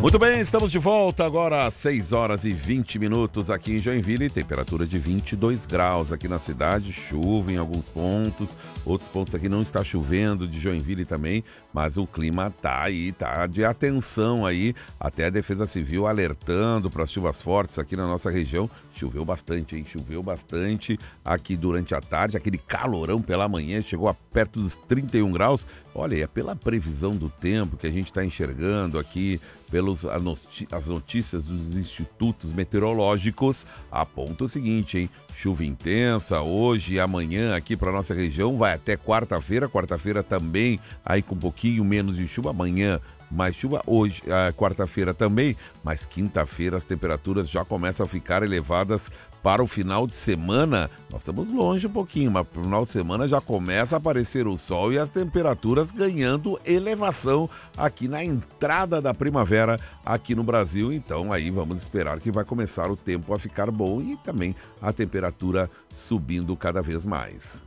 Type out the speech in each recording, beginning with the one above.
Muito bem, estamos de volta agora às 6 horas e 20 minutos aqui em Joinville, temperatura de 22 graus aqui na cidade, chuva em alguns pontos, outros pontos aqui não está chovendo de Joinville também, mas o clima tá aí, tá de atenção aí, até a Defesa Civil alertando para as chuvas fortes aqui na nossa região. Choveu bastante, hein? Choveu bastante aqui durante a tarde, aquele calorão pela manhã, chegou a perto dos 31 graus. Olha, é pela previsão do tempo que a gente está enxergando aqui, as notícias dos institutos meteorológicos, aponta o seguinte, hein? Chuva intensa hoje e amanhã aqui para nossa região, vai até quarta-feira também, aí com um pouquinho menos de chuva, amanhã mais chuva, hoje, quarta-feira também, mas quinta-feira as temperaturas já começam a ficar elevadas para o final de semana. Nós estamos longe um pouquinho, mas para o final de semana já começa a aparecer o sol e as temperaturas ganhando elevação aqui na entrada da primavera aqui no Brasil. Então aí vamos esperar que vai começar o tempo a ficar bom e também a temperatura subindo cada vez mais.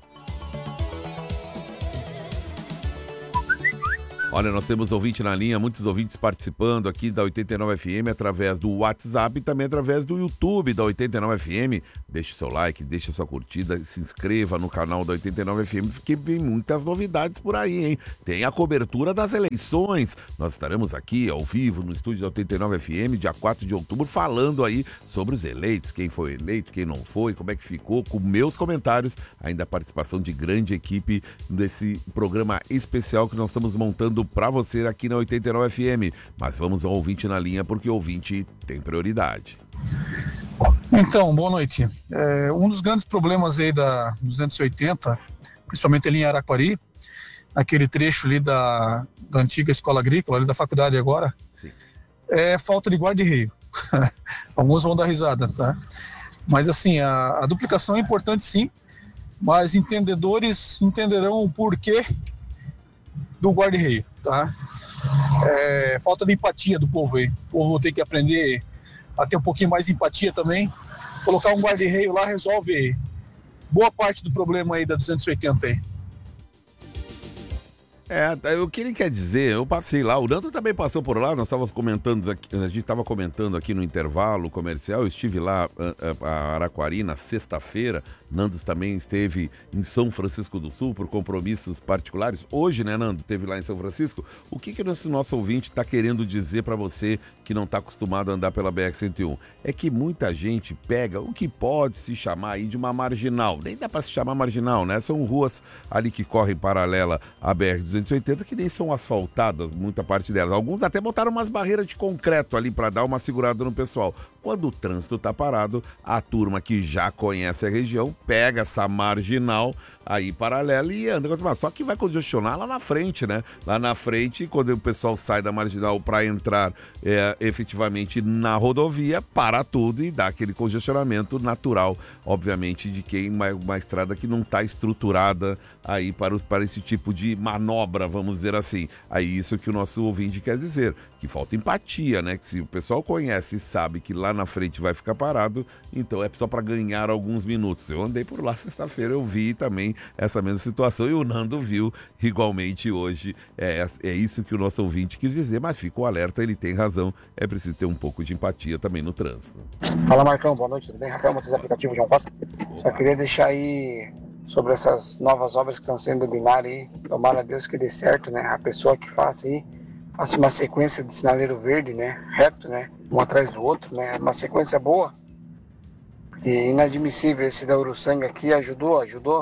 Olha, nós temos ouvinte na linha, muitos ouvintes participando aqui da 89 FM através do WhatsApp e também através do YouTube da 89 FM. Deixe seu like, deixe sua curtida, se inscreva no canal da 89 FM, porque vem muitas novidades por aí, hein? Tem a cobertura das eleições. Nós estaremos aqui ao vivo no estúdio da 89 FM, dia 4 de outubro, falando aí sobre os eleitos, quem foi eleito, quem não foi, como é que ficou, com meus comentários, ainda a participação de grande equipe desse programa especial que nós estamos montando para você aqui na 89 FM. Mas vamos ao ouvinte na linha, porque o ouvinte tem prioridade. Então, boa noite. Um dos grandes problemas aí da 280, principalmente ali em Araquari, aquele trecho ali da antiga escola agrícola, ali da faculdade agora, sim, é falta de guarda-reio. Alguns vão dar risada, tá? Mas assim, a duplicação é importante sim, mas entendedores entenderão o porquê do guarda-reio, tá? Falta de empatia do povo aí. O povo tem que aprender a ter um pouquinho mais de empatia também. Colocar um guarda-reio lá resolve boa parte do problema aí da 280 aí. O que ele quer dizer, eu passei lá, o Nando também passou por lá, nós estávamos comentando aqui, a gente estava comentando aqui no intervalo comercial, eu estive lá a Araquari na sexta-feira, Nando também esteve em São Francisco do Sul por compromissos particulares. Hoje, né, Nando, esteve lá em São Francisco. O que esse nosso ouvinte está querendo dizer para você que não está acostumado a andar pela BR-101? É que muita gente pega o que pode se chamar aí de uma marginal. Nem dá para se chamar marginal, né? São ruas ali que correm paralela à BR-280 que nem são asfaltadas, muita parte delas. Alguns até botaram umas barreiras de concreto ali para dar uma segurada no pessoal. Quando o trânsito está parado, a turma que já conhece a região pega essa marginal aí paralela e anda. Só que vai congestionar lá na frente, né? Lá na frente, quando o pessoal sai da marginal para entrar efetivamente na rodovia, para tudo e dá aquele congestionamento natural, obviamente, de quem uma estrada que não está estruturada aí para esse tipo de manobra, vamos dizer assim. Aí isso que o nosso ouvinte quer dizer, que falta empatia, né? Que se o pessoal conhece e sabe que lá na frente vai ficar parado, então é só para ganhar alguns minutos. Eu andei por lá sexta-feira, eu vi também essa mesma situação e o Nando viu igualmente hoje. É isso que o nosso ouvinte quis dizer, mas fica o alerta, ele tem razão, é preciso ter um pouco de empatia também no trânsito. Fala, Marcão, boa noite, tudo bem? Rafael, motorista aplicativo João Costa. Só queria deixar aí sobre essas novas obras que estão sendo do binário aí, tomara a Deus que dê certo, né? A pessoa que faça uma sequência de sinaleiro verde, né? Reto, né? Um atrás do outro, né? Uma sequência boa. Porque é inadmissível esse da Uruçanga aqui, ajudou.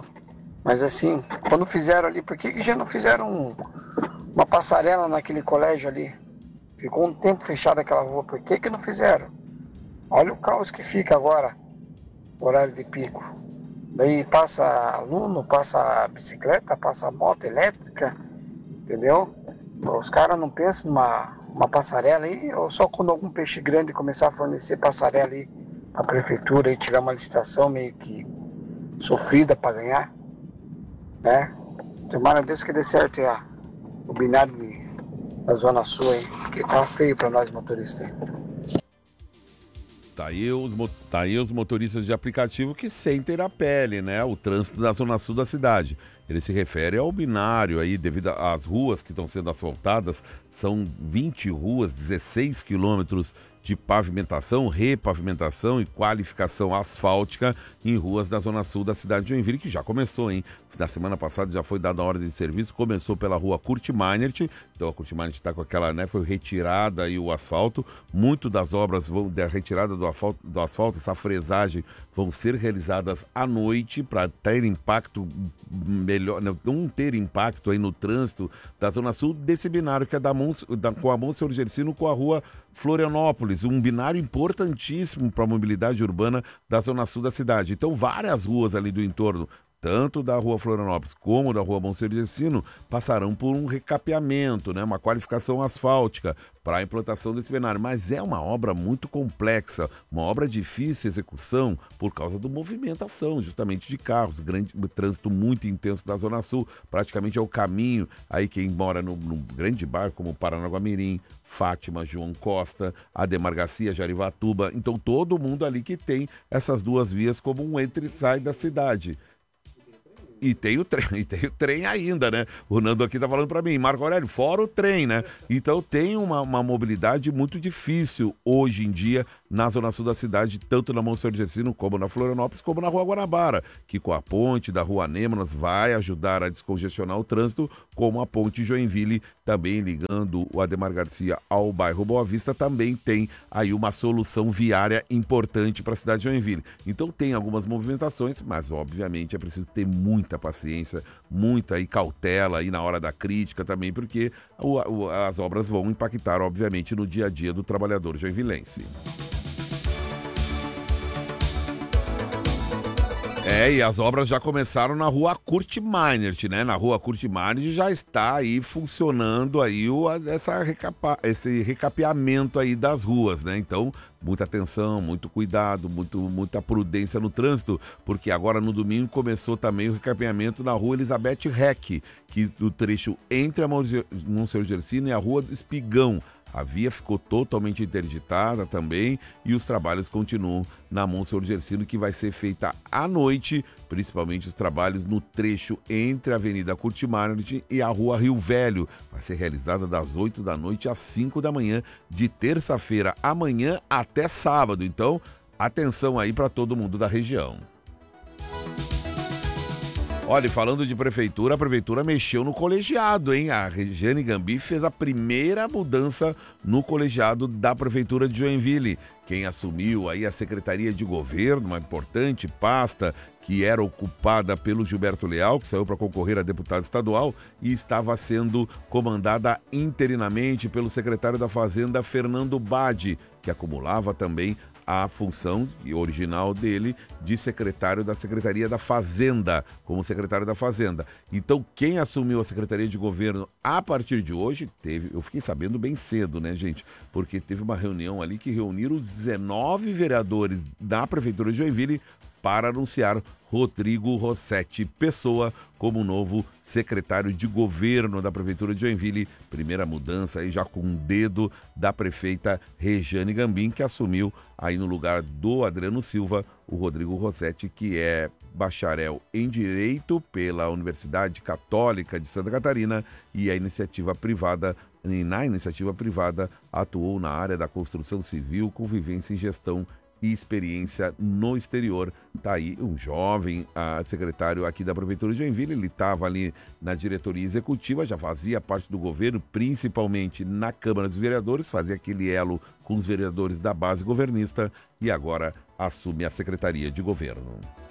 Mas assim, quando fizeram ali, por que já não fizeram uma passarela naquele colégio ali? Ficou um tempo fechado aquela rua, por que não fizeram? Olha o caos que fica agora, horário de pico. Daí passa aluno, passa bicicleta, passa moto elétrica, entendeu? Os caras não pensam numa passarela aí, ou só quando algum peixe grande começar a fornecer passarela aí pra prefeitura e tirar uma licitação meio que sofrida para ganhar, né? Tomara a Deus que dê certo o binário da Zona Sul aí, porque tá feio para nós motoristas. Tá aí os motoristas de aplicativo que sentem na pele, né? O trânsito da Zona Sul da cidade. ele se refere ao binário aí, devido às ruas que estão sendo asfaltadas, são 20 ruas, 16 quilômetros de pavimentação, repavimentação e qualificação asfáltica em ruas da zona sul da cidade de Joinville, que já começou, hein? Na semana passada já foi dada a ordem de serviço, começou pela rua Kurt Meinert, então a Kurt Meinert está com aquela, né, foi retirada aí o asfalto, muito das obras da retirada do asfalto, essa fresagem vão ser realizadas à noite para ter impacto melhor, não ter impacto aí no trânsito da zona sul desse binário que é com a Monsenhor Gercino com a rua Florianópolis, um binário importantíssimo para a mobilidade urbana da zona sul da cidade. Então, várias ruas ali do entorno, tanto da rua Florianópolis como da rua Monsenhor Gercino, passarão por um recapeamento, né, uma qualificação asfáltica para a implantação desse binário. Mas é uma obra muito complexa, uma obra difícil de execução por causa da movimentação, justamente de carros, trânsito muito intenso da Zona Sul, praticamente é o caminho. Aí quem mora no grande bairro como Paranaguamirim, Fátima, João Costa, Ademar Garcia, Jarivatuba, então todo mundo ali que tem essas duas vias como um entra e sai da cidade. E tem o trem ainda, né? O Nando aqui tá falando para mim, Marco Aurélio, fora o trem, né? Então tem uma mobilidade muito difícil hoje em dia na zona sul da cidade, tanto na Monsenhor Gercino como na Florianópolis, como na Rua Guanabara, que com a ponte da Rua Anêmonas vai ajudar a descongestionar o trânsito, como a ponte Joinville, também ligando o Ademar Garcia ao bairro Boa Vista, também tem aí uma solução viária importante para a cidade de Joinville. Então tem algumas movimentações, mas obviamente é preciso ter muita paciência, muita aí cautela aí na hora da crítica também, porque as obras vão impactar, obviamente, no dia a dia do trabalhador joinvilense. E as obras já começaram na rua Kurt Meinert, né? Na rua Kurt Meinert já está aí funcionando aí esse recapeamento aí das ruas, né? Então, muita atenção, muito cuidado, muita prudência no trânsito, porque agora no domingo começou também o recapeamento na rua Elizabeth Reck, que do trecho entre a Monsenhor Gercino e a rua do Espigão. A via ficou totalmente interditada também e os trabalhos continuam na Monsenhor Gercino, que vai ser feita à noite, principalmente os trabalhos no trecho entre a Avenida Kurt Meinert e a Rua Rio Velho. Vai ser realizada das 8 da noite às 5 da manhã, de terça-feira amanhã até sábado. Então, atenção aí para todo mundo da região. Olha, falando de prefeitura, a prefeitura mexeu no colegiado, hein? A Regiane Gambi fez a primeira mudança no colegiado da prefeitura de Joinville. Quem assumiu aí a Secretaria de Governo, uma importante pasta que era ocupada pelo Gilberto Leal, que saiu para concorrer a deputado estadual e estava sendo comandada interinamente pelo secretário da Fazenda, Fernando Badi, que acumulava também a função original dele de secretário da Secretaria da Fazenda, como secretário da Fazenda. Então, quem assumiu a Secretaria de Governo a partir de hoje, eu fiquei sabendo bem cedo, né, gente? Porque teve uma reunião ali que reuniram os 19 vereadores da Prefeitura de Joinville para anunciar Rodrigo Rossetti Pessoa como novo secretário de governo da Prefeitura de Joinville. Primeira mudança aí já com o dedo da prefeita Regiane Gambim, que assumiu aí no lugar do Adriano Silva, o Rodrigo Rossetti, que é bacharel em Direito pela Universidade Católica de Santa Catarina e na iniciativa privada atuou na área da construção civil, convivência em gestão e experiência no exterior. Tá aí um jovem secretário aqui da Prefeitura de Joinville, ele estava ali na diretoria executiva, já fazia parte do governo, principalmente na Câmara dos Vereadores, fazia aquele elo com os vereadores da base governista e agora assume a Secretaria de Governo.